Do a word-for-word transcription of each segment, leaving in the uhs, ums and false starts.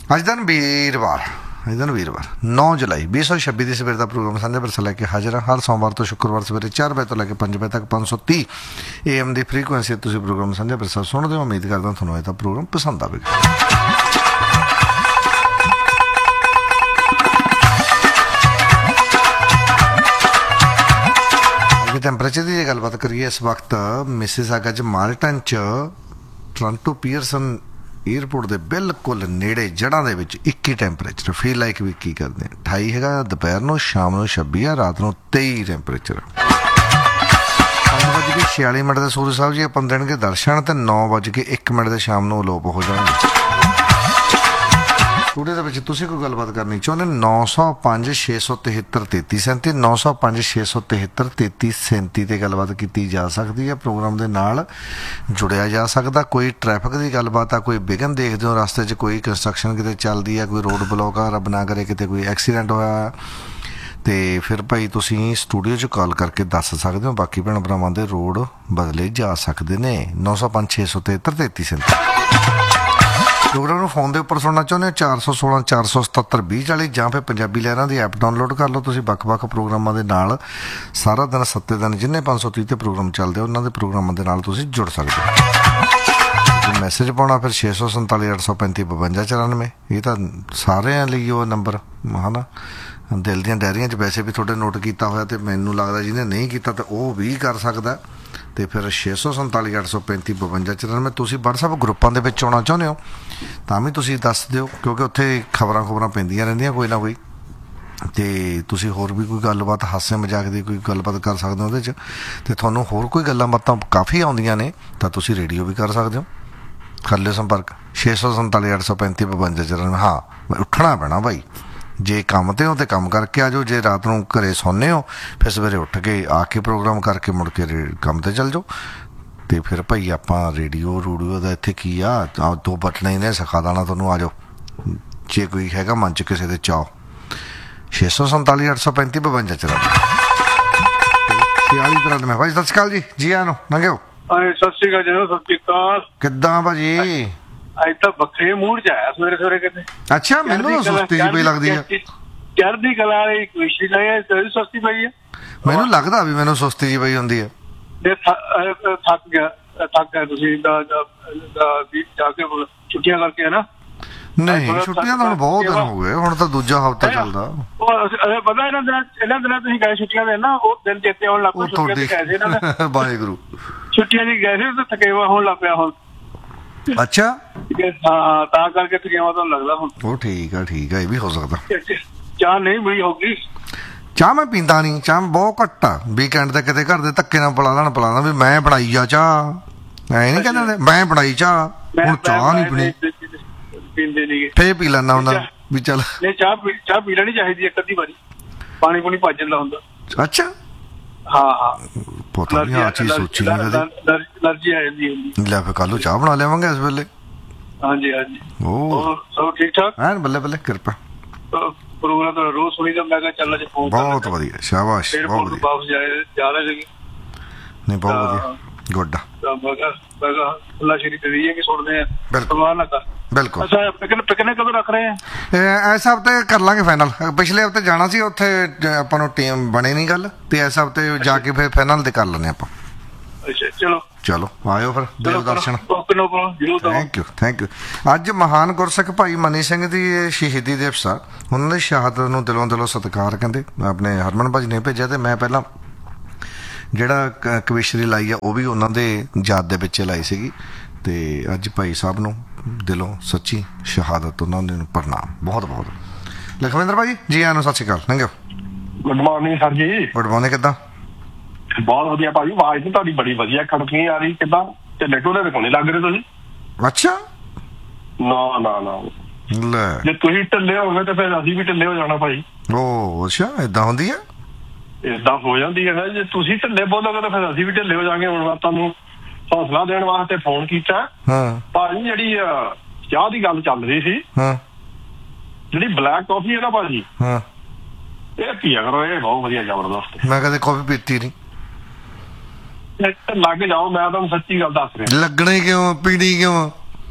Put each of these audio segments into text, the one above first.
ਅੱਜ ਦਿਨ ਵੀਰਵਾਰ ਅੱਜ ਦਿਨ ਵੀਰਵਾਰ ਨੌ ਜੁਲਾਈ ਵੀਹ ਸੌ ਛੱਬੀ ਦੀ ਸਵੇਰ ਦਾ ਪ੍ਰੋਗਰਾਮ ਸਾਂਝਾ ਵਿਰਸਾ ਲੈ ਕੇ ਹਾਜ਼ਰ ਹਾਂ। ਹਰ ਸੋਮਵਾਰ ਤੋਂ ਸ਼ੁੱਕਰਵਾਰ ਸਵੇਰੇ ਚਾਰ ਵਜੇ ਤੋਂ ਲੈ ਕੇ ਪੰਜ ਵਜੇ ਤੱਕ ਪੰਜ ਸੌ ਤੀਹ ਏ ਐਮ ਦੀ ਫ੍ਰੀਕੁਐਂਸੀ ਤੁਸੀਂ ਪ੍ਰੋਗਰਾਮ ਸਾਂਝਾ ਵਿਰਸਾ ਸੁਣਦੇ ਹੋ। ਉਮੀਦ ਕਰਦਾ ਤੁਹਾਨੂੰ ਇਹ ਤਾਂ ਪ੍ਰੋਗਰਾਮ ਪਸੰਦ ਆਵੇਗਾ। ਟੈਂਪਰੇਚਰ ਦੀ ਜੇ ਗੱਲਬਾਤ ਕਰੀਏ ਇਸ ਵਕਤ ਮਿਸਿਸਾਗਾ 'ਚ ਮਾਲਟਨ 'ਚ ਟੋਰਾਂਟੋ ਪੀਅਰਸਨ ਏਅਰਪੋਰਟ ਦੇ ਬਿਲਕੁਲ ਨੇੜੇ ਜੜ੍ਹਾਂ ਦੇ ਵਿੱਚ ਇੱਕੀ ਟੈਂਪਰੇਚਰ ਫੀਲ ਲਾਈਕ ਵੀ ਕੀ ਕਰਦੇ ਅਠਾਈ ਹੈਗਾ ਦੁਪਹਿਰ ਨੂੰ, ਸ਼ਾਮ ਨੂੰ ਛੱਬੀ ਆ, ਰਾਤ ਨੂੰ ਤੇਈ ਟੈਂਪਰੇਚਰ। ਪੰਜ ਵੱਜ ਕੇ ਛਿਆਲੀ ਮਿੰਟ ਦੇ ਸੂਰਜ ਸਾਹਿਬ ਜੀ ਆਪਾਂ ਦੇਣਗੇ ਦਰਸ਼ਨ ਤੇ ਨੌ ਵੱਜ ਕੇ ਇੱਕ ਮਿੰਟ ਦੇ ਸ਼ਾਮ ਨੂੰ ਅਲੋਪ ਹੋ ਜਾਣਗੇ। ਸਟੂਡੀਓ ਦੇ ਵਿੱਚ ਤੁਸੀਂ ਕੋਈ ਗੱਲਬਾਤ ਕਰਨੀ ਚਾਹੁੰਦੇ ਨੌ ਸੌ ਪੰਜ ਛੇ ਸੌ ਤਿਹੱਤਰ ਤੇਤੀ ਸੈਂਤੀ ਨੌ ਸੌ ਪੰਜ ਛੇ ਸੌ ਤਿਹੱਤਰ ਤੇਤੀ ਸੈਂਤੀ 'ਤੇ ਗੱਲਬਾਤ ਕੀਤੀ ਜਾ ਸਕਦੀ ਹੈ। ਪ੍ਰੋਗਰਾਮ ਦੇ ਨਾਲ ਜੁੜਿਆ ਜਾ ਸਕਦਾ। ਕੋਈ ਟ੍ਰੈਫਿਕ ਦੀ ਗੱਲਬਾਤ ਆ, ਕੋਈ ਵਿਘਨ ਦੇਖਦੇ ਹੋ ਰਸਤੇ 'ਚ, ਕੋਈ ਕੰਸਟਰਕਸ਼ਨ ਕਿਤੇ ਚੱਲਦੀ ਆ, ਕੋਈ ਰੋਡ ਬਲੋਕ ਆ, ਰੱਬ ਨਾ ਕਰੇ ਕਿਤੇ ਕੋਈ ਐਕਸੀਡੈਂਟ ਹੋਇਆ ਅਤੇ ਫਿਰ ਭਾਈ ਤੁਸੀਂ ਸਟੂਡੀਓ 'ਚ ਕਾਲ ਕਰਕੇ ਦੱਸ ਸਕਦੇ ਹੋ। ਬਾਕੀ ਭੈਣ ਭਰਾਵਾਂ ਦੇ ਰੋਡ ਬਦਲੇ ਜਾ ਸਕਦੇ ਨੇ। ਨੌ ਸੌ ਪੰਜ ਛੇ ਸੌ ਤਿਹੱਤਰ ਤੇਤੀ ਸੈਂਤੀ ਪ੍ਰੋਗਰਾਮ ਨੂੰ ਫੋਨ ਦੇ ਉੱਪਰ ਸੁਣਨਾ ਚਾਹੁੰਦੇ ਹੋ ਚਾਰ ਸੌ ਸੋਲਾਂ ਚਾਰ ਸੌ ਸਤੱਤਰ ਵੀਹ ਚਾਲੀ ਜਾਂ ਫਿਰ ਪੰਜਾਬੀ ਲਹਿਰਾਂ ਦੀ ਐਪ ਡਾਊਨਲੋਡ ਕਰ ਲਓ। ਤੁਸੀਂ ਵੱਖ ਵੱਖ ਪ੍ਰੋਗਰਾਮਾਂ ਦੇ ਨਾਲ ਸਾਰਾ ਦਿਨ ਸੱਤੇ ਦਿਨ ਜਿੰਨੇ ਪੰਜ ਸੌ ਤੀਹ 'ਤੇ ਪ੍ਰੋਗਰਾਮ ਚੱਲਦੇ ਉਹਨਾਂ ਦੇ ਪ੍ਰੋਗਰਾਮਾਂ ਦੇ ਨਾਲ ਤੁਸੀਂ ਜੁੜ ਸਕਦੇ ਹੋ। ਮੈਸੇਜ ਪਾਉਣਾ ਫਿਰ ਛੇ ਸੌ ਸੰਤਾਲੀ ਅੱਠ ਸੌ ਪੈਂਤੀ ਬਵੰਜਾ ਚੁਰਾਨਵੇਂ ਇਹ ਤਾਂ ਸਾਰਿਆਂ ਲਈ ਉਹ ਨੰਬਰ ਹੈ ਨਾ। ਦਿਲ ਦੀਆਂ ਡਾਇਰੀਆਂ 'ਚ ਵੈਸੇ ਵੀ ਤੁਹਾਡੇ ਨੋਟ ਕੀਤਾ ਹੋਇਆ ਅਤੇ ਮੈਨੂੰ ਲੱਗਦਾ ਜਿਹਨੇ ਨਹੀਂ ਕੀਤਾ ਤਾਂ ਉਹ ਵੀ ਕਰ ਸਕਦਾ। ਅਤੇ ਫਿਰ ਛੇ ਸੌ ਸੰਤਾਲੀ ਅੱਠ ਸੌ ਪੈਂਤੀ ਬਵੰਜਾ ਚੁਰਾਨਵੇਂ ਤੁਸੀਂ ਵਟਸਐਪ ਗਰੁੱਪਾਂ ਦੇ ਵਿੱਚ ਆਉਣਾ ਚਾਹੁੰਦੇ ਹੋ ਤਾਂ ਵੀ ਤੁਸੀਂ ਦੱਸ ਦਿਓ, ਕਿਉਂਕਿ ਉੱਥੇ ਖਬਰਾਂ ਖਬਰਾਂ ਪੈਂਦੀਆਂ ਰਹਿੰਦੀਆਂ ਕੋਈ ਨਾ ਕੋਈ। ਅਤੇ ਤੁਸੀਂ ਹੋਰ ਵੀ ਕੋਈ ਗੱਲਬਾਤ ਹਾਸੇ ਮਜ਼ਾਕ ਦੀ ਕੋਈ ਗੱਲਬਾਤ ਕਰ ਸਕਦੇ ਹੋ ਉਹਦੇ 'ਚ। ਅਤੇ ਤੁਹਾਨੂੰ ਹੋਰ ਕੋਈ ਗੱਲਾਂ ਬਾਤਾਂ ਕਾਫੀ ਆਉਂਦੀਆਂ ਨੇ ਤਾਂ ਤੁਸੀਂ ਰੇਡੀਓ ਵੀ ਕਰ ਸਕਦੇ ਹੋ। ਕਰ ਲਿਓ ਸੰਪਰਕ ਛੇ ਸੌ ਸੰਤਾਲੀ ਅੱਠ ਸੌ ਪੈਂਤੀ ਬਵੰਜਾ ਚੁਰਾਨਵੇਂ। ਹਾਂ ਉੱਠਣਾ ਪੈਣਾ ਭਾਈ, ਜੇ ਕੰਮ 'ਤੇ ਹੋ ਤਾਂ ਕੰਮ ਕਰਕੇ ਆ ਜਾਓ, ਜੇ ਰਾਤ ਨੂੰ ਘਰੇ ਸੌਂਦੇ ਹੋ ਫਿਰ ਸਵੇਰੇ ਉੱਠ ਕੇ ਆ ਕੇ ਪ੍ਰੋਗਰਾਮ ਕਰਕੇ ਮੁੜ ਕੇ ਰੇ ਕੰਮ 'ਤੇ ਚੱਲ ਜਾਓ। ਅਤੇ ਫਿਰ ਭਾਈ ਆਪਾਂ ਰੇਡੀਓ ਰੂਡੀਓ ਦਾ ਇੱਥੇ ਕੀ ਆ, ਦੋ ਬਟਨ ਹੀ ਨੇ ਸਿਖਾ ਦੇਣਾ ਤੁਹਾਨੂੰ। ਆ ਜਾਓ ਜੇ ਕੋਈ ਹੈਗਾ ਮਨ 'ਚ ਕਿਸੇ ਦੇ ਚਾਓ। ਛੇ ਸੌ ਸੰਤਾਲੀ ਅੱਠ ਸੌ ਪੈਂਤੀ ਬਵੰਜਾ ਚੁਰਾਨਵੇਂ ਛਿਆਲੀ ਤਰਾਨਵੇਂ। ਭਾਈ ਸਤਿ ਸ਼੍ਰੀ ਅਕਾਲ ਜੀ, ਜੀ ਆਇਆਂ ਨੂੰ ਲੰਘਿਓ। ਸਤਿ ਸ਼੍ਰੀ ਅਕਾਲ ਜੀ, ਸਤਿ ਸ਼੍ਰੀ ਅਕਾਲ। ਕਿੱਦਾਂ ਭਾਜੀ? ਅੱਜ ਤਾਂ ਵੱਖਰੇ ਮੂਡ 'ਚ ਆਇਆ ਸਵੇਰੇ ਸਵੇਰੇ ਕਿਤੇ। ਅੱਛਾ, ਮੈਨੂੰ ਤਾਂ ਸੁਸਤੀ ਜਿਹੀ ਪਈ ਲੱਗਦੀ ਆ। ਚੜ੍ਹਦੀ ਕਲਾ ਵਾਲੀ ਕੁਸ਼ੀ ਲਾਈ ਸੁਸਤੀ ਪਈ ਹੈ। ਮੈਨੂੰ ਲੱਗਦਾ ਵੀ ਮੈਨੂੰ ਸੁਸਤੀ ਜਿਹੀ ਪਈ ਹੁੰਦੀ ਹੈ। ਥੱਕ ਗਿਆ ਥੱਕ ਗਿਆ ਤੁਸੀਂ ਜਾ ਕੇ ਛੁੱਟੀਆਂ ਕਰਕੇ ਹੈ ਨਾ। ਨਹੀਂ ਛੁੱਟੀਆਂ ਤਾਂ ਹੁਣ ਬਹੁਤ ਦਿਨ ਹੋ ਗਏ, ਹੁਣ ਤਾਂ ਦੂਜਾ ਹਫ਼ਤਾ ਚੱਲਦਾ। ਪਤਾ ਇਹਨਾਂ ਦਿਨਾਂ ਇਹਨਾਂ ਦਿਨਾਂ ਤੁਸੀਂ ਗਏ ਛੁੱਟੀਆਂ ਦੇ ਨਾ, ਉਹ ਦਿਨ ਚੇਤੇ ਆਉਣ ਲੱਗ ਪਏ। ਵਾਹਿਗੁਰੂ ਛੁੱਟੀਆਂ ਦੀ ਗਏ ਸੀ ਤਾਂ ਥਕੇਵਾ ਹੋਣ ਲੱਗ ਪਿਆ ਹੁਣ। ਅੱਛਾ ਹਾਂ, ਤਾਂ ਕਰਕੇ ਥਕੇਵਾ ਤੁਹਾਨੂੰ ਲੱਗਦਾ ਹੁਣ। ਉਹ ਠੀਕ ਆ ਠੀਕ ਆ, ਇਹ ਵੀ ਹੋ ਸਕਦਾ। ਚਾਹ ਨਹੀਂ ਮਿਲੀ ਹੋਊਗੀ। ਚਾਹ ਮੈਂ ਪੀਂਦਾ ਨਹੀਂ, ਚਾਹ ਬਹੁਤ ਘੱਟ ਆ। ਵੀਕਐਂਡ ਤੇ ਕਿਤੇ ਘਰ ਦੇ ਧੱਕੇ ਨਾਲ ਪਿਲਾ ਦੇਣ ਪਿਲਾ ਦੇਣ ਵੀ ਮੈਂ ਬਣਾਈ ਆ ਚਾਹ, ਐ ਨਹੀਂ ਕਹਿੰਦੇ ਮੈਂ ਬਣਾਈ ਚਾਹ। ਹੁਣ ਚਾਹ ਨਹੀਂ ਪੀਣੀ ਪੀਂਦੇ ਨੀ ਫੇਰ ਪੀ ਲੈਂਦਾ ਹੁੰਦਾ ਵੀ ਚੱਲ। ਨਹੀਂ ਚਾਹ ਚਾਹ ਪੀ ਲੈਣੀ ਚਾਹੀਦੀ ਇੱਕ ਅੱਧੀ ਵਾਰੀ, ਪਾਣੀ ਪੂਣੀ ਭੱਜ ਜਾਂਦਾ ਹੁੰਦਾ। ਅੱਛਾ ਹਾਂ ਹਾਂ, ਪਤਾ ਨਹੀਂ ਆ ਚੀਜ਼ ਸੋਚੀ ਨਹੀਂ ਕਦੇ। ਐਲਰਜੀ ਆ ਜਾਂਦੀ ਹੁੰਦੀ। ਲੈ ਫਿਰ ਕੱਲ੍ਹ ਨੂੰ ਚਾਹ ਬਣਾ ਲਿਆਵਾਂਗੇ ਇਸ ਵੇਲੇ। ਹਾਂਜੀ ਹਾਂਜੀ, ਉਹ ਸਭ ਠੀਕ ਠਾਕ ਐਨ ਬੱਲੇ ਬੱਲੇ ਕਿਰਪਾ। ਪ੍ਰੋਗਰਾਮ ਤਾਂ ਰੋਜ਼ ਸੁਣੀ ਦਾ, ਮੈਂ ਕਿਹਾ ਚੱਲ ਅੱਜ ਫੋਨ। ਬਹੁਤ ਵਧੀਆ, ਸ਼ਾਬਾਸ਼, ਬਹੁਤ ਵਧੀਆ। ਵਾਪਸ ਜਾ ਰਹੇ ਸੀਗੇ। ਨਹੀਂ ਬਹੁਤ ਵਧੀਆ, ਗੁੱਡ। ਮੈਂ ਕਿਹਾ ਮੈਂ ਕਿਹਾ ਅੱਲਾ ਸ਼ਰੀ ਤੇ ਰਹੀਏ ਕਿ ਸੁਣਦੇ ਆ। ਬਿਲਕੁਲ ਬਿਲਕੁਲ। ਅੱਛਾ, ਪਿਕਨਿਕ ਕਦੋਂ ਰੱਖ ਰਹੇ ਆ? ਇਸ ਹਫ਼ਤੇ ਕਰ ਲਾਂਗੇ ਫਾਈਨਲ। ਪਿਛਲੇ ਹਫ਼ਤੇ ਜਾਣਾ ਸੀ, ਉੱਥੇ ਆਪਾਂ ਨੂੰ ਟੀਮ ਬਣੇ ਨਹੀਂ ਗੱਲ, ਤੇ ਇਸ ਹਫ਼ਤੇ ਜਾ ਕੇ ਫਿਰ ਫਾਈਨਲ ਤੇ ਕਰ ਲੈਂਦੇ ਆਪਾਂ। ਅੱਛਾ ਚਲੋ ਚਲੋ ਆਇਓ ਫਿਰ ਦੇਵ ਦਰਸ਼ਨ। Thank you thank you. ਅੱਜ ਮਹਾਨ ਗੁਰਸਿੱਖ ਭਾਈ ਮਨੀ ਸਿੰਘ ਦੀ ਸ਼ਹੀਦੀ ਦਿਵਸ ਆ। ਉਹਨਾਂ ਦੀ ਸ਼ਹਾਦਤ ਨੂੰ ਦਿਲੋਂ ਦਿਲੋਂ ਸਤਿਕਾਰ ਕਹਿੰਦੇ ਆਪਣੇ ਹਰਮਨ ਭਾਜੀ ਨੇ ਭੇਜਿਆ, ਅਤੇ ਮੈਂ ਪਹਿਲਾਂ ਜਿਹੜਾ ਕ ਕਵਿਸ਼ਰੀ ਲਾਈ ਆ ਉਹ ਵੀ ਉਹਨਾਂ ਦੇ ਯਾਦ ਦੇ ਵਿੱਚ ਲਾਈ ਸੀਗੀ। ਅਤੇ ਅੱਜ ਭਾਈ ਸਾਹਿਬ ਨੂੰ ਦਿਲੋਂ ਸੱਚੀ ਸ਼ਹਾਦਤ ਉਹਨਾਂ ਨੂੰ ਪ੍ਰਣਾਮ ਬਹੁਤ ਬਹੁਤ। ਲਖਵਿੰਦਰ ਭਾਜੀ ਜੀ ਆਇਆਂ ਨੂੰ, ਸਤਿ ਸ਼੍ਰੀ ਅਕਾਲ, ਲੰਘਿਓ। ਗੁੱਡ ਮਾਰਨਿੰਗ ਸਰ ਜੀ। ਗੁੱਡ ਮਾਰਨਿੰਗ, ਕਿੱਦਾਂ? ਬਹੁਤ ਵਧੀਆ ਭਾਜੀ, ਆਵਾਜ਼ ਤਾਂ ਤੁਹਾਡੀ ਬੜੀ ਵਧੀਆ ਖੜਕੀ ਆ ਰਹੀ। ਕਿੱਦਾਂ ਢਿੱਲੇ ਢੁੱਲੇ ਦੇ ਕੋਲ ਨਹੀਂ ਲੱਗ ਰਹੇ ਤੁਸੀਂ? ਅੱਛਾ, ਨਾ ਨਾ ਨਾ, ਲੈ ਜੇ ਤੁਸੀਂ ਢਿੱਲੇ ਹੋਗੇ ਤਾਂ ਫਿਰ ਅਸੀਂ ਵੀ ਢਿੱਲੇ ਹੋ ਜਾਣਾ ਭਾਈ। ਓ ਅੱਛਾ, ਏਦਾਂ ਹੁੰਦੀ ਹੈ? ਏਦਾਂ ਹੋ ਜਾਂਦੀ ਹੈ ਨਾ, ਜੇ ਤੁਸੀਂ ਢਿੱਲੇ ਬੋਲੋਗੇ ਤਾਂ ਫਿਰ ਅਸੀਂ ਵੀ ਢਿੱਲੇ ਹੋ ਜਾਵਾਂਗੇ। ਹੁਣ ਮੈਂ ਤੁਹਾਨੂੰ ਹੌਸਲਾ ਦੇਣ ਵਾਸਤੇ ਫੋਨ ਕੀਤਾ। ਹਾਂ ਭਾਜੀ, ਜਿਹੜੀ ਚਾਹ ਦੀ ਗੱਲ ਚੱਲ ਰਹੀ ਸੀ, ਹਾਂ, ਜਿਹੜੀ ਬਲੈਕ ਕਾਫੀ ਹੈ ਨਾ ਭਾਜੀ, ਹਾਂ, ਇਹ ਪੀਆ ਕਰੋ, ਇਹ ਬਹੁਤ ਵਧੀਆ ਜ਼ਬਰਦਸਤ। ਮੈਂ ਕਦੇ ਕਾਫੀ ਪੀਤੀ ਨਹੀਂ। ਲੱਗ ਜਾਓ, ਮੈਂ ਤੁਹਾਨੂੰ ਸੱਚੀ ਗੱਲ ਦੱਸ ਰਿਹਾ। ਲੱਗਣੀ ਕਿਉਂ, ਪੀਣੀ ਕਿਉਂ?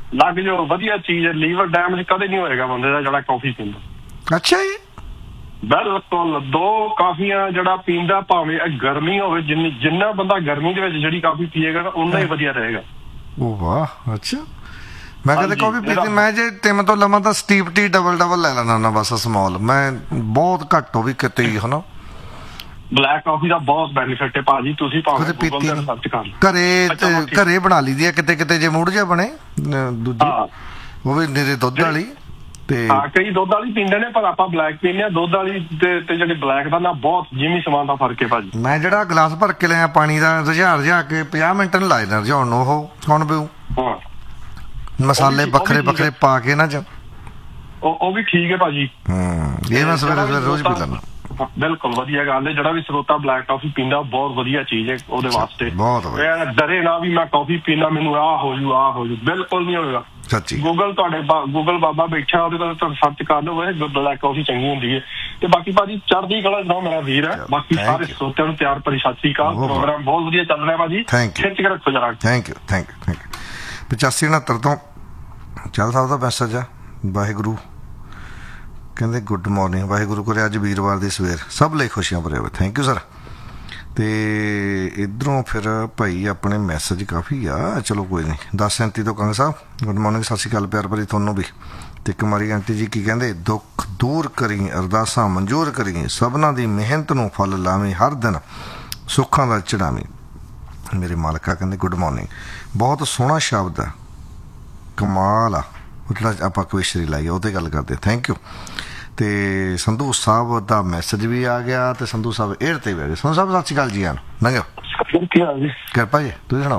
ਲੱਗ ਜੋ ਵਧੀਆ ਚੀਜ਼ ਹੈ, ਲੀਵਰ ਡੈਮੇਜ ਕਦੇ ਨਹੀਂ ਹੋਏਗਾ ਬੰਦੇ ਦਾ ਜਿਹੜਾ ਕਾਫੀ ਪੀਂਦਾ। ਅੱਛਾ ਜੀ। ਬਿਲਕੁਲ, ਦੋ ਕਾਫੀਆਂ ਜਿਹੜਾ ਪੀਂਦਾ, ਭਾਵੇਂ ਗਰਮੀ ਹੋਵੇ, ਜਿੰਨੀ ਜਿੰਨਾ ਬੰਦਾ ਗਰਮੀ ਦੇ ਵਿੱਚ ਜਿਹੜੀ ਕਾਫੀ ਪੀਏਗਾ ਨਾ ਉਨਾ ਹੀ ਵਧੀਆ ਰਹੇਗਾ। ਉਹ ਵਾਹ, ਅੱਛਾ। ਮੈਂ ਕਦੇ ਕਾਫੀ ਪੀਤੀ, ਮੈਂ ਜੇ ਤਿੰਨ ਤੋਂ ਲਵਾਂ ਤਾਂ ਸਟੀਪ ਟੀ ਡਬਲ ਡਬਲ ਲੈ ਲੈਣਾ ਨਾ, ਬਸ ਸਮੌਲ। ਮੈਂ ਬਹੁਤ ਘੱਟ ਹੋ ਵੀ ਕਿਤੇ ਹੀ ਹਨਾ। ਬਲੈਕ ਕਾਫੀ ਦਾ ਬਹੁਤ ਬੈਨੀਫਿਟ ਹੈ ਭਾਜੀ, ਤੁਸੀਂ ਭਾਵੇਂ ਪੀਤੀ ਗੂਗਲ ਤੇ ਸਰਚ ਕਰ ਲਓ। ਘਰੇ ਘਰੇ ਬਣਾ ਲਈ ਦੀ ਆ ਕਿਤੇ ਕਿਤੇ ਜੇ ਮੂਡ ਜਿਹਾ ਬਣੇ, ਦੂਜੀ ਉਹ ਵੀ ਨਿਰੇ ਦੁੱਧ ਵਾਲੀ। ਤੇ ਹਾਂ, ਕਈ ਦੁੱਧ ਵਾਲੀ ਪੀਂਦੇ ਨੇ, ਪਰ ਆਪਾਂ ਬਲੈਕ ਪੀਂਦੇ ਆ। ਦੁੱਧ ਵਾਲੀ ਤੇ ਤੇ ਜਿਹੜੇ ਬਲੈਕ ਦਾ ਨਾ ਬਹੁਤ ਜਿਮੀ ਸਮਾਨ ਦਾ ਫਰਕ ਹੈ ਭਾਜੀ। ਮੈਂ ਜਿਹੜਾ ਗਲਾਸ ਭਰ ਕੇ ਲਿਆ ਪਾਣੀ ਦਾ, ਰੁਝਾ ਰੁਝਾ ਕੇ ਪੰਜਾਹ ਮਿੰਟ ਨੂੰ ਲਾਏ ਨਾ ਰੁਝਾਉਣ ਨੂੰ, ਉਹ ਕੌਣ ਪੀਊ? ਹਾਂ, ਮਸਾਲੇ ਵੱਖਰੇ ਵੱਖਰੇ ਪਾ ਕੇ ਨਾ, ਉਹ ਉਹ ਵੀ ਠੀਕ ਹੈ ਭਾਜੀ। ਹੂੰ, ਇਹ ਮੈਂ ਸਵੇਰੇ ਸਵੇਰੇ ਰੋਜ਼ ਪੀ ਲੈਂਦਾ। ਬਿਲਕੁਲ ਵਧੀਆ ਗੱਲ ਹੈ। ਜਿਹੜਾ ਵੀ ਸਰੋਤਾ ਬਲੈਕ ਕਾਫੀ ਪੀਂਦਾ ਬਹੁਤ ਵਧੀਆ ਚੀਜ਼ ਹੈ ਉਹਦੇ ਵਾਸਤੇ। ਬਹੁਤ ਵਧੀਆ। ਡਰੇ ਨਾ ਵੀ ਮੈਂ ਕਾਫੀ ਪੀਣਾ, ਮੈਨੂੰ ਆਹ ਹੋ ਜੂ ਆਹ ਹੋ ਜੂ, ਬਿਲਕੁਲ ਨਹੀਂ ਹੋਏਗਾ। ਸੱਚੀ। ਗੂਗਲ ਤੁਹਾਡੇ ਗੂਗਲ ਬਾਬਾ ਬੈਠਾ, ਉਹਦੇ ਕੋਲ ਤੁਸੀਂ ਸਰਚ ਕਰ ਲਓ, ਬਲੈਕ ਕਾਫੀ ਚੰਗੀ ਹੁੰਦੀ ਹੈ। ਤੇ ਬਾਕੀ ਭਾਜੀ ਚੜ੍ਹਦੀ ਕਲਾ ਜਿਹੜਾ ਮੇਰਾ ਵੀਰ ਹੈ। ਬਾਕੀ ਸਾਰੇ ਸਰੋਤਿਆਂ ਨੂੰ ਪਿਆਰ ਭਰੀ ਸਤਿ ਸ੍ਰੀ ਅਕਾਲ। ਪ੍ਰੋਗਰਾਮ ਬਹੁਤ ਵਧੀਆ ਚੱਲ ਰਿਹਾ ਭਾਜੀ, ਖਿੱਚ ਕੇ ਰੱਖੋ ਜਰਾ। Thank you thank you thank you. ਪਚਾਸੀ ਉਣਹੱਤਰ ਤੋਂ ਚੱਲ ਸਾਹਿਬ ਦਾ ਮੈਸੇਜ ਆ। ਵਾਹਿਗੁਰੂ ਕਹਿੰਦੇ ਗੁੱਡ ਮਾਰਨਿੰਗ, ਵਾਹਿਗੁਰੂ ਕਰੇ ਅੱਜ ਵੀਰਵਾਰ ਦੀ ਸਵੇਰ ਸਭ ਲਈ ਖੁਸ਼ੀਆਂ ਭਰਿਆ ਹੋਵੇ। Thank you sir. ਤੇ ਇੱਧਰੋਂ ਫਿਰ ਭਾਈ ਆਪਣੇ ਮੈਸੇਜ ਕਾਫੀ ਆ, ਚਲੋ ਕੋਈ ਨਹੀਂ। ਦਸ ਸੈਂਤੀ ਤੋਂ ਕੰਗ ਸਾਹਿਬ ਗੁੱਡ ਮਾਰਨਿੰਗ, ਸਤਿ ਸ਼੍ਰੀ ਅਕਾਲ ਪਿਆਰ ਭਰੀ ਤੁਹਾਨੂੰ ਵੀ। ਤੇ ਕੁਮਾਰੀ ਆਂਟੀ ਜੀ ਕੀ ਕਹਿੰਦੇ, ਦੁੱਖ ਦੂਰ ਕਰੀ ਅਰਦਾਸਾਂ ਮਨਜ਼ੂਰ ਕਰੀ, ਸਭਨਾਂ ਦੀ ਮਿਹਨਤ ਨੂੰ ਫਲ ਲਾਵੀਂ, ਹਰ ਦਿਨ ਸੁੱਖਾਂ ਦਾ ਚੜਾਵੀਂ। ਮੇਰੇ ਮਾਲਕਾ ਕਹਿੰਦੇ ਗੁੱਡ ਮਾਰਨਿੰਗ, ਬਹੁਤ ਸੋਹਣਾ ਸ਼ਬਦ ਆ, ਕਮਾਲ ਆ। ਉਹ ਜਿਹੜਾ ਆਪਾਂ ਕਵਿਸ਼ਰੀ ਲਾਈ ਉਹਤੇ ਗੱਲ ਕਰਦੇ। Thank you. ਤੇ ਸੰਧੂ ਸਾਹਿਬ ਦਾ ਮੈਸੇਜ ਵੀ ਆ ਗਿਆ, ਤੇ ਸੰਧੂ ਸਾਹਿਬ ਏਅਰ ਤੇ ਵੀ ਆ ਗਏ। ਸੰਧੂ ਸਾਹਿਬ ਸਤਿ ਸ਼੍ਰੀ ਅਕਾਲ ਜੀ। ਆਨ ਲੰਘਿਓ, ਕਿਰਪਾ ਜੀ, ਤੁਸੀਂ ਸੁਣਾਓ।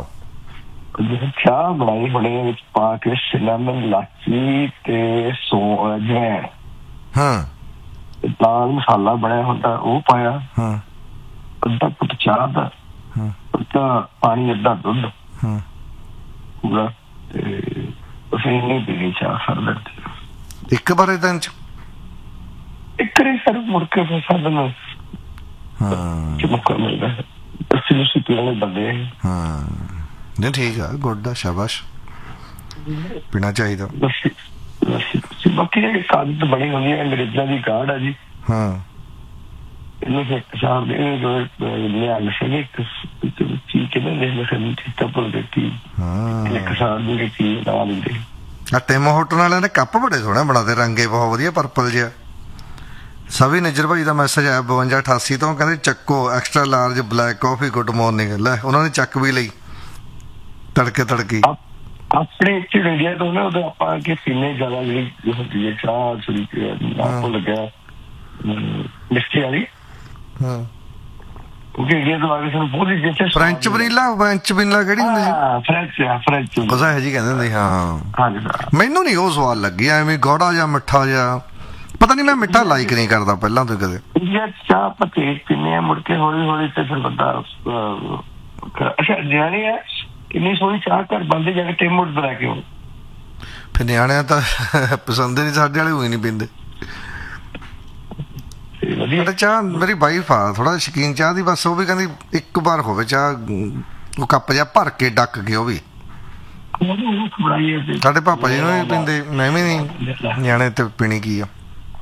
ਚਾਹ ਬਣਾਈ ਹੁਣੇ ਵਿੱਚ ਪਾ ਕੇ ਸਿਨੇਮਨ, ਇਲਾਚੀ ਤੇ ਸੌ ਅਜਵਾਇਣ, ਹਾਂ, ਲਾਲ ਮਸਾਲਾ ਬਣਿਆ ਹੁੰਦਾ ਉਹ ਪਾਇਆ, ਹਾਂ, ਅੱਧਾ ਕੁੱਟ ਚਾਹ ਦਾ, ਹਾਂ, ਅੱਧਾ ਪਾਣੀ, ਅੱਧਾ ਦੁੱਧ, ਹਾਂ, ਪੂਰਾ। ਤੇ ਅਸੀਂ ਨਹੀਂ ਪੀਣੀ ਚਾਹ ਸਰਦ ਇੱਕ ਵਾਰ ਦਿਨ ਚ ਇੱਕ ਰੇ ਸਰ ਮੁੜ ਕੇ ਫਿਰ ਸਾਨੂੰ ਹਾਂ ਚਮਕਾ ਮਿਲਦਾ। ਅਸੀਂ ਉਸੇ ਪੀਣ ਵਾਲੇ ਬੰਦੇ ਹਾਂ। ਨਹੀਂ ਠੀਕ ਆ, ਗੁੱਡ ਆ, ਸ਼ਾਬਾਸ਼, ਪੀਣਾ ਚਾਹੀਦਾ। ਲੱਸੀ ਲੱਸੀ ਬਾਕੀ ਇਹ ਕਾਗਜ਼ ਬਣੀ ਹੁੰਦੀ ਹੈ, ਅੰਗਰੇਜ਼ਾਂ ਦੀ ਕਾਢ ਆ ਜੀ। ਹਾਂ, ਇਹਨੂੰ ਇੱਕ ਸਾਲ ਦੇ ਲਿਆ ਲਸੇ ਇੱਕ ਚੀਜ਼ ਕਿਹਨੇ ਲੈ ਲਸੇ ਚਿੱਟਾ ਭੁੱਲ ਦਿੱਤੀ। ਹਾਂ, ਇੱਕ ਸਾਲ ਦੀ ਚੀਜ਼ ਲਾ ਦਿੰਦੇ। ਆ ਟਿਮ ਹੋਟਲ ਵਾਲਿਆਂ ਨੇ ਕੱਪ ਬੜੇ ਸੋਹਣੇ ਬਣਾਦੇ, ਰੰਗੇ ਬਹੁਤ ਵਧੀਆ, ਪਰਪਲ ਜਿਹਾ। ਸਵੀ ਨਿੱਜਰ ਭਾਈ ਦਾ ਮੈਸੇਜ ਆਇਆ ਬਵੰਜਾ ਅਠਾਸੀ ਤੋਂ, ਕਹਿੰਦੇ ਚੱਕੋ extra large black coffee, good morning. ਲੈ ਉਹਨਾਂ ਨੇ ਚੱਕ ਵੀ ਲਈ ਤੜਕੇ ਤੜਕੀ। ਆਪਣੇ ਇੱਥੇ ਇੰਡੀਆ ਤੋਂ ਨਾ ਉਦੋਂ ਆਪਾਂ ਅੱਗੇ ਪੀਨੇ ਜ਼ਿਆਦਾ ਜਿਹੜੀ ਹੁੰਦੀ ਹੈ ਚਾਹ ਸਰੀ ਆਪੋ ਲੱਗਿਆ ਮਿੱਠੀ ਵਾਲੀ। ਹਾਂ, ਕਿਉਂਕਿ ਇੰਡੀਆ ਤੋਂ ਆ ਕੇ ਸਾਨੂੰ ਬਹੁਤ ਹੀ ਫਰੈਂਚ ਵਨੀਲਾ, ਫਰੈਂਚ ਵਨੀਲਾ ਕਿਹੜੀ ਹੁੰਦੀ ਸੀ? ਫਰੈਂਚ ਫਰੈਂਚ ਉਹ ਹੈ ਜੀ ਕਹਿੰਦੇ ਹੁੰਦੇ। ਹਾਂ, ਹਾਂਜੀ ਮੈਨੂੰ ਨਹੀਂ ਉਹ ਸਵਾਦ ਲੱਗੀ, ਐਵੇਂ ਗੌੜਾ ਜਾਂ ਮਿੱਠਾ ਜਿਹਾ, ਪਤਾ ਨਹੀਂ, ਮੈਂ ਮਿੱਠਾ ਲਾਈਕ ਨਹੀਂ ਕਰਦਾ ਪਹਿਲਾਂ ਤੋਂ ਕਦੇ। ਇੰਡੀਆ ਚਾਹ ਆਪਾਂ ਤੇਜ਼ ਪੀਨੇ ਆ, ਮੁੜ ਕੇ ਹੌਲੀ ਹੌਲੀ ਤੇ ਫਿਰ ਬੰਦਾ ਅੱਛਾ ਨਿਆਣੇ ਆ ਕਿੰਨੀ ਸੋਹਣੀ ਚਾਹ ਘਰ ਬੰਦੇ ਜਾ ਕੇ ਟੇਮੁੱਟ ਬਣਾ ਕੇ ਆਉਂ। ਫਿਰ ਨਿਆਣਿਆਂ ਤਾਂ ਪਸੰਦ ਨਹੀਂ, ਸਾਡੇ ਵਾਲੇ ਹੋਈ ਨਹੀਂ ਪੀਂਦੇ। ਵਧੀਆ ਚਾਹ ਮੇਰੀ ਵਾਈਫ ਆ ਥੋੜਾ ਸ਼ੌਕੀਨ ਚਾਹ ਦੀ, ਬਸ ਉਹ ਵੀ ਕਹਿੰਦੀ ਇੱਕ ਵਾਰ ਹੋਵੇ ਚਾਹ, ਉਹ ਕੱਪ ਜਿਹਾ ਭਰ ਕੇ ਡੱਕ ਕੇ। ਉਹ ਵੀ ਸਾਡੇ ਪਾਪਾ ਜੀ ਨੂੰ ਵੀ ਪੀਂਦੇ, ਮੈਂ ਵੀ ਨਹੀਂ, ਨਿਆਣੇ ਤੇ ਪੀਣੀ ਕੀ ਆ।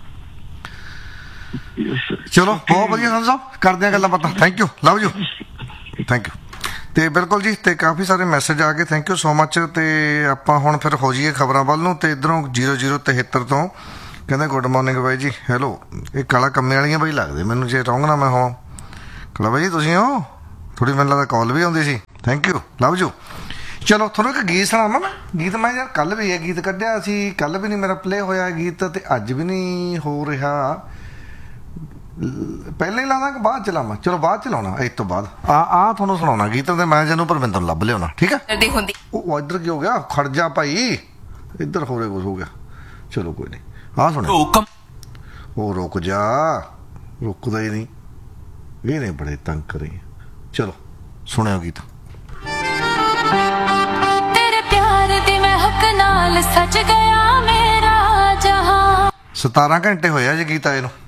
ਚਲੋ ਬਹੁਤ ਵਧੀਆ ਸੰਧੂ ਸਾਹਿਬ, ਕਰਦੇ ਆ ਗੱਲਾਂ ਬਾਤਾਂ। Thank you, love you, thank you. ਤੇ ਬਿਲਕੁਲ ਜੀ, ਤੇ ਕਾਫੀ ਸਾਰੇ ਮੈਸੇਜ ਆ ਗਏ, ਥੈਂਕ ਯੂ ਸੋ ਮਚ। ਤੇ ਆਪਾਂ ਹੁਣ ਫਿਰ ਹੋ ਜਾਈਏ ਖਬਰਾਂ ਵੱਲ ਨੂੰ। ਤੇ ਇੱਧਰੋਂ ਜੀਰੋ ਜੀਰੋ ਤਿਹੱਤਰ ਤੋਂ ਕਹਿੰਦੇ ਗੁੱਡ ਮਾਰਨਿੰਗ ਬਾਈ ਜੀ, ਹੈਲੋ। ਇਹ ਕਾਲਾ ਕੰਮੇ ਵਾਲੀਆਂ ਬਾਈ ਲੱਗਦੇ ਮੈਨੂੰ, ਜੇ ਰੌਂਗ ਨਾ ਮੈਂ ਹੋਵਾਂ। ਕਾਲਾ ਬਾਈ ਜੀ ਤੁਸੀਂ ਹੋ? ਥੋੜੀ ਮੈਨੂੰ ਲੱਗਦਾ ਕਾਲ ਵੀ ਆਉਂਦੀ ਸੀ। Thank you, love you. ਚਲੋ ਤੁਹਾਨੂੰ ਇੱਕ ਗੀਤ ਸੁਣਾਵਾਂ ਮੈਂ। ਗੀਤ ਮੈਂ ਯਾਰ ਕੱਲ੍ਹ ਵੀ ਇਹ ਗੀਤ ਕੱਢਿਆ ਸੀ, ਕੱਲ੍ਹ ਵੀ ਨਹੀਂ ਮੇਰਾ ਪਲੇ ਹੋਇਆ ਗੀਤ, ਤੇ ਅੱਜ ਵੀ ਨਹੀਂ ਹੋ ਰਿਹਾ। ਪਹਿਲਾਂ ਹੀ ਲਾਉਣਾ ਕਿ ਬਾਅਦ ਚ ਲਾਵਾਂ? ਚਲੋ ਬਾਅਦ ਚ ਲਾਉਣਾ, ਇਸ ਤੋਂ ਬਾਅਦ ਆ ਆ ਤੁਹਾਨੂੰ ਸੁਣਾਉਣਾ ਗੀਤ। ਤੇ ਮੈਂ ਜਨੂੰ ਪਰਵਿੰਦਰ ਨੂੰ ਲੱਭ ਲਿਆਉਣਾ, ਠੀਕ ਹੈ? ਉਹ ਇੱਧਰ ਕੀ ਹੋ ਗਿਆ? ਖੜ ਜਾ ਭਾਈ, ਇੱਧਰ ਹੋ ਰਿਹਾ ਕੁਛ ਹੋ ਗਿਆ। ਚਲੋ ਕੋਈ ਨਹੀਂ, ਆਹ ਸੁਣਿਆ। ਉਹ ਰੁਕ ਜਾ, ਰੁਕਦਾ ਹੀ ਨਹੀਂ, ਇਹ ਨੇ ਬੜੇ ਤੰਗ ਕਰੇ। ਚਲੋ ਸੁਣਿਓ ਗੀਤ। ਤੇਰੇ ਪਿਆਰ ਦੀ ਮਹਿਕ ਨਾਲ ਸਜ ਗਿਆ ਮੇਰਾ ਜਹਾਂ। ਸਤਾਰਾਂ ਘੰਟੇ ਹੋਇਆ ਜੀ ਗੀਤ ਆਏ ਨੂੰ।